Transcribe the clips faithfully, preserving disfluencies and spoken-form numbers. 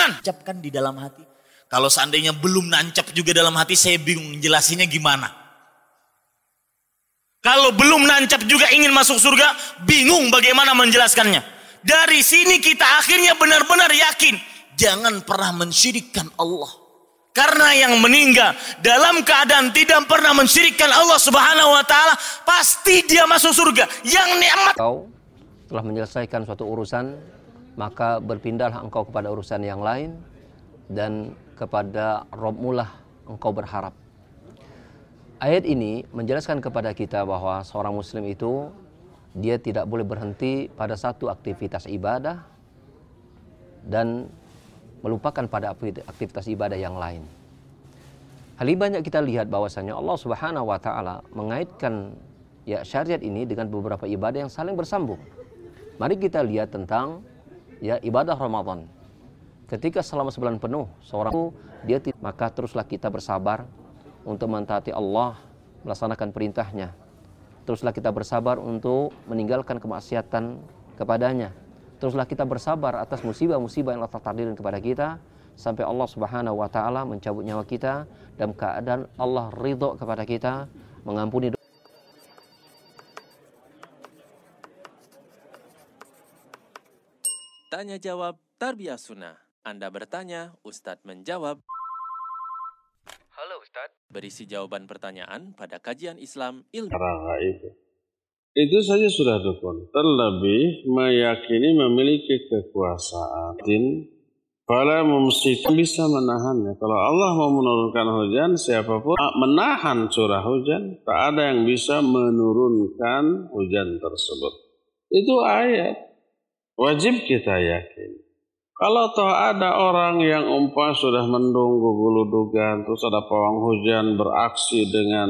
Jangan. Ucapkan di dalam hati. Kalau seandainya belum nancap juga dalam hati, saya bingung jelasinnya gimana. Kalau belum nancap juga ingin masuk surga, bingung bagaimana menjelaskannya. Dari sini kita akhirnya benar-benar yakin. Jangan pernah mensyirikkan Allah. Karena yang meninggal dalam keadaan tidak pernah mensyirikkan Allah subhanahu wa ta'ala, pasti dia masuk surga. Yang nikmat. Kau telah menyelesaikan suatu urusan, maka berpindahlah engkau kepada urusan yang lain. Dan kepada Rabb-Mu lah engkau berharap. Ayat ini menjelaskan kepada kita bahwa seorang muslim itu dia tidak boleh berhenti pada satu aktivitas ibadah dan melupakan pada aktivitas ibadah yang lain. Hal ini banyak kita lihat bahwasanya Allah Subhanahu wa taala mengaitkan ya syariat ini dengan beberapa ibadah yang saling bersambung. Mari kita lihat tentang ya ibadah Ramadan. Ketika selama sebulan penuh seorang dia maka teruslah kita bersabar untuk mentaati Allah, melaksanakan perintahnya. Teruslah kita bersabar untuk meninggalkan kemaksiatan kepadanya. Teruslah kita bersabar atas musibah-musibah yang Allah takdirkan kepada kita sampai Allah Subhanahu wa taala mencabut nyawa kita dalam keadaan Allah ridho kepada kita, mengampuni dosa. Tanya jawab Tarbiyah Sunnah. Anda bertanya, Ustadz menjawab. Halo Ustadz. Berisi jawaban pertanyaan pada kajian Islam ilmu. Itu. itu saja sudah dukun. Terlebih meyakini memiliki kekuasaan. Fala mumsik bisa menahannya. Kalau Allah mau menurunkan hujan, siapapun menahan curah hujan, tak ada yang bisa menurunkan hujan tersebut. Itu ayat. Wajib kita yakin. Kalau toh ada orang yang umpah sudah mendung guguludugan, terus ada pawang hujan beraksi dengan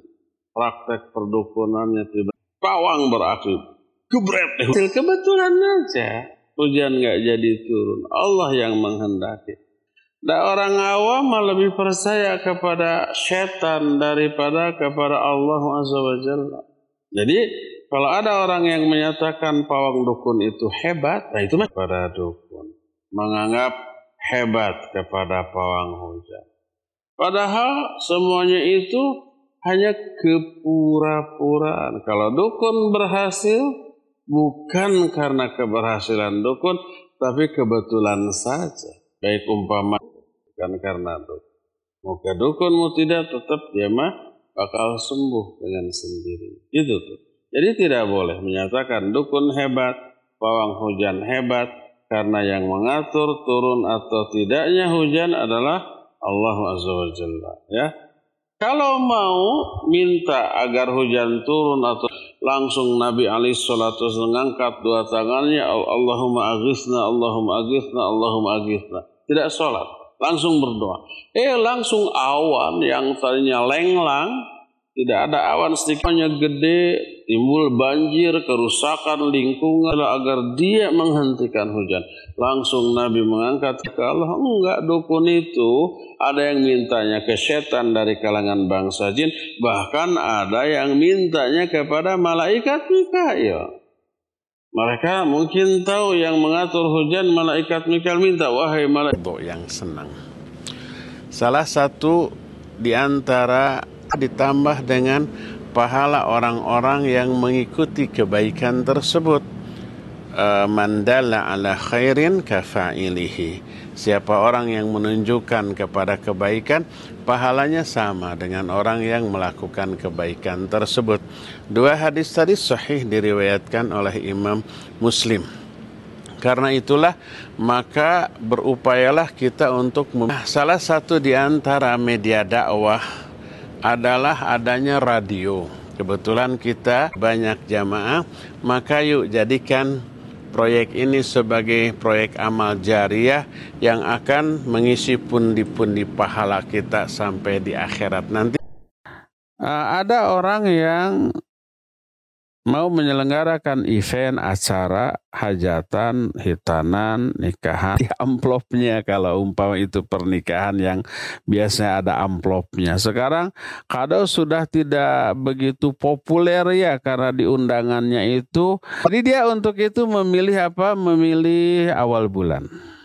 praktek perdukunannya, tiba pawang beraksi, gebret, kebetulan aja hujan nggak jadi turun. Allah yang menghendaki. Dan orang awam lebih percaya kepada setan daripada kepada Allah Azza wa Jalla. Jadi kalau ada orang yang menyatakan pawang dukun itu hebat, nah itu pada dukun. Menganggap hebat kepada pawang hujan. Padahal semuanya itu hanya kepura-puraan. Kalau dukun berhasil, bukan karena keberhasilan dukun, tapi kebetulan saja. Baik umpama, bukan karena dukun. Mau ke dukun, mau tidak, tetap dia mah bakal sembuh dengan sendiri. Itu tuh. Jadi tidak boleh menyatakan dukun hebat, pawang hujan hebat, karena yang mengatur turun atau tidaknya hujan adalah Allah Azza wa Jalla. Ya. Kalau mau minta agar hujan turun atau langsung Nabi alaihi salatu wasallam mengangkat dua tangannya, Allahumma aghithna, Allahumma aghithna, Allahumma aghithna. Tidak sholat, langsung berdoa. Eh langsung awan yang tadinya lenglang, tidak ada awan sedikitnya gede, timbul banjir, kerusakan lingkungan agar dia menghentikan hujan. Langsung Nabi mengangkat ke Allah. Enggak, dukun itu ada yang mintanya ke setan dari kalangan bangsa jin. Bahkan ada yang mintanya kepada malaikat Mikail. Mereka mungkin tahu yang mengatur hujan malaikat Mikail minta, wahai malaikat yang senang. Salah satu di antara ditambah dengan pahala orang-orang yang mengikuti kebaikan tersebut. Man dalla ala khairin kafa'ilihi. Siapa orang yang menunjukkan kepada kebaikan, pahalanya sama dengan orang yang melakukan kebaikan tersebut. Dua hadis tadi sahih diriwayatkan oleh Imam Muslim. Karena itulah maka berupayalah kita untuk mem- salah satu di antara media dakwah adalah adanya radio. Kebetulan kita banyak jamaah, maka yuk jadikan proyek ini sebagai proyek amal jariah yang akan mengisi pundi-pundi pahala kita sampai di akhirat nanti. Uh, ada orang yang mau menyelenggarakan event, acara, hajatan, hitanan, nikahan. Di amplopnya kalau umpama itu pernikahan yang biasanya ada amplopnya. Sekarang kado sudah tidak begitu populer ya karena di undangannya itu. Jadi dia untuk itu memilih apa? Memilih awal bulan.